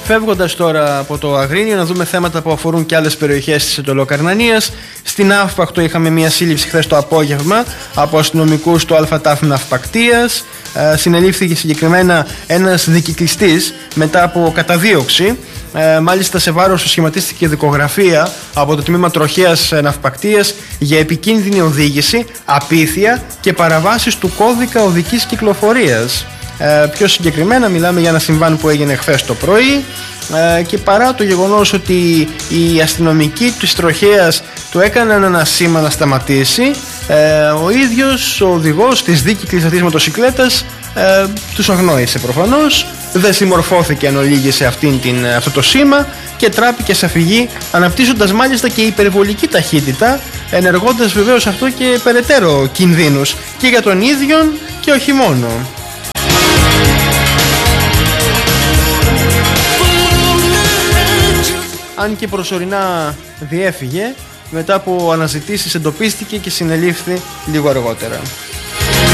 Φεύγοντας τώρα από το Αγρίνιο, να δούμε θέματα που αφορούν και άλλες περιοχές της Εντολοκαρνανίας. Στην Αύπακτο είχαμε μια σύλληψη χθες το απόγευμα από αστυνομικούς του ΑΤΑΦ Ναυπακτίας. Συνελήφθηκε συγκεκριμένα ένας δικυκλιστής μετά από καταδίωξη. Μάλιστα σε βάρος του σχηματίστηκε δικογραφία από το τμήμα τροχέας ναυπακτίας για επικίνδυνη οδήγηση, απίθεια και παραβάσεις του κώδικα οδικής κυκλοφορίας. Πιο συγκεκριμένα μιλάμε για ένα συμβάν που έγινε χθες το πρωί, και παρά το γεγονός ότι οι αστυνομικοί της τροχέας του έκαναν ένα σήμα να σταματήσει, ο ίδιος ο οδηγός της δίκυκλης αυτής μοτοσικλέτας τους αγνόησε προφανώς, δεν συμμορφώθηκε εν ολίγη σε αυτό το σήμα και τράπηκε σε φυγή, αναπτύσσοντας μάλιστα και υπερβολική ταχύτητα, ενεργώντας βεβαίως αυτό και περαιτέρω κινδύνους και για τον ίδιον και όχι μόνο. Αν και προσωρινά διέφυγε, μετά από αναζητήσεις εντοπίστηκε και συνελήφθη λίγο αργότερα.